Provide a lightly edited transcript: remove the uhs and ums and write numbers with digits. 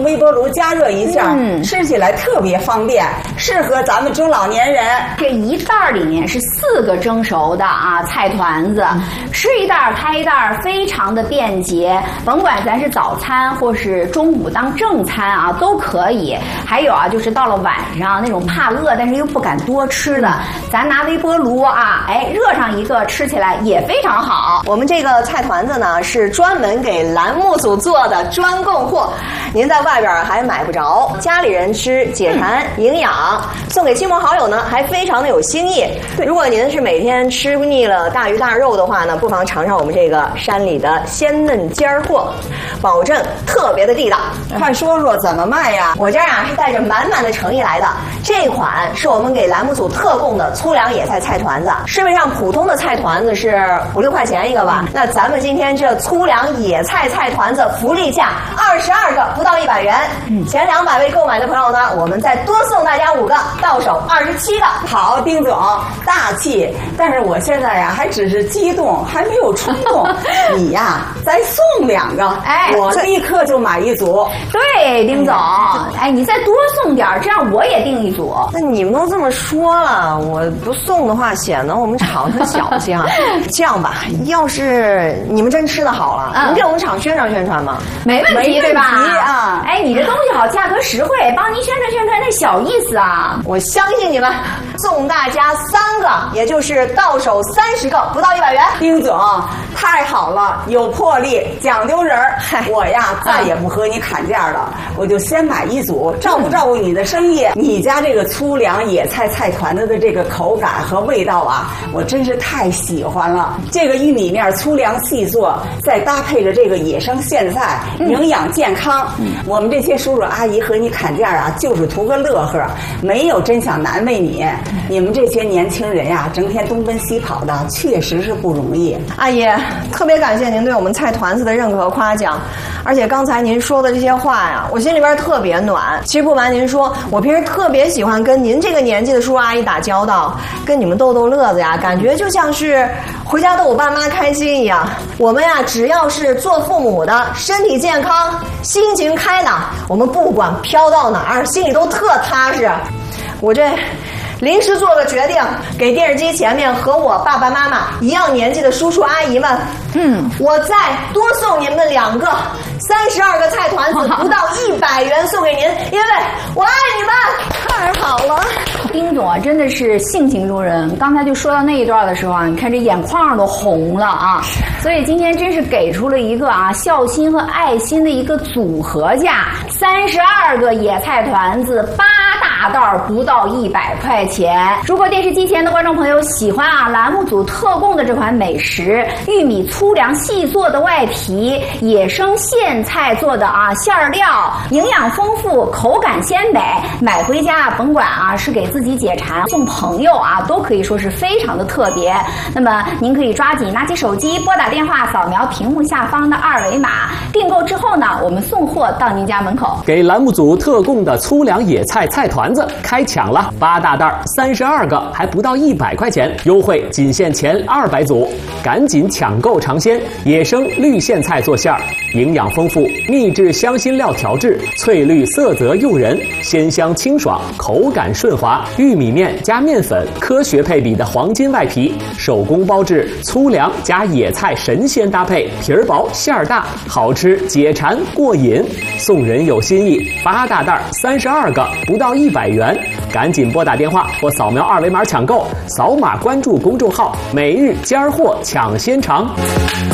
微波炉加热一下，吃起来特别方便，适合咱们中老年人。 这一袋里面是4个蒸熟的啊菜团子，吃一袋开一袋，非常的便捷。甭管咱是早餐或是中午当正餐啊，都可以。还有啊，就是到了晚上那种怕饿但是又不敢多吃的，咱拿微波炉啊，热上一个，吃起来也非常好。 我们这个菜团子呢是专门给栏目组做的专供货，您在外边还买不着，家里人吃解馋营养，送给亲朋好友呢还非常的有新意。如果您是每天吃腻了大鱼大肉的话呢，不妨尝尝我们这个山里的鲜嫩尖货，保证特别的地道。 快说说怎么卖呀？ 我家是带着满满的诚意来的，这款是我们给栏目组特供的粗粮野菜菜团子，市面上普通的菜团子是5、6块钱一个吧，那咱们今天这粗粮野菜菜团子福利价22个，不到100元。前200位购买的朋友呢，我们再多送大家5个，到手27个。 好，丁总大气，但是我现在呀还只是激动，还没有冲动。你呀再送2个，我立刻就买1组。 对，丁总，你再多送点，这样我也订1组。 那你们都这么说了，我不送的话显得我们厂很小气啊。这样吧，要是你们真吃的好了，您给我们厂宣传宣传吗？ 没问题，对吧？ 啊！ 你这东西好，价格实惠，帮您宣传宣传，那小意思啊。 我相信你们，送大家3个，也就是到手30个，不到100元。 丁总太好了，有魄力，讲究人儿。我呀再也不和你砍价了，我就先买1组，照顾你的生意。你家这个粗粮野菜菜团子的这个口感和味道啊，我真是太喜欢了。这个玉米面粗粮细做，再搭配着这个野生苋菜，营养健康。我们这些叔叔阿姨和你砍价啊，就是图个乐呵，没有真想难为你。你们这些年轻人呀，整天东奔西跑的，确实是不容易。 阿姨，特别感谢您对我们菜团子的认可和夸奖，而且刚才您说的这些话呀，我心里边特别暖。其实不瞒您说，我平时特别喜欢跟您这个年纪的叔叔阿姨打交道，跟你们逗逗乐子呀，感觉就像是回家逗我爸妈开心一样。我们呀，只要是做父母的，身体健康，心情开朗，我们不管飘到哪儿，心里都特踏实。我这临时做个决定，给电视机前面和我爸爸妈妈一样年纪的叔叔阿姨们，我再多送你们2个，32个菜团子，不到100元送给您，因为我爱你们。太好了， 丁总啊，真的是性情中人。刚才就说到那一段的时候啊，你看这眼眶都红了啊。所以今天真是给出了一个孝心和爱心的一个组合价，32个野菜团子，8大袋，不到100块钱。如果电视机前的观众朋友喜欢栏目组特供的这款美食，玉米粗粮细做的外皮，野生苋菜做的馅料，营养丰富，口感鲜美，买回家甭管是给自己解馋，送朋友都可以说是非常的特别。那么您可以抓紧拿起手机，拨打电话，扫描屏幕下方的2维码，订购之后呢，我们送货到您家门口。 给栏目组特供的粗粮野菜菜团子开抢了，8大袋32个，还不到100块钱，优惠仅限前200组，赶紧抢购尝鲜！野生绿苋菜做馅儿，营养丰富，秘制香辛料调制，翠绿色泽诱人，鲜香清爽，口感顺滑。玉米面加面粉，科学配比的黄金外皮，手工包制，粗粮加野菜神仙搭配，皮儿薄馅儿大，好吃解馋过瘾。送人有新意，8大袋32个，不到100元，赶紧拨打电话或扫描2维码抢购，扫码关注公众号“每日尖儿货抢先尝”。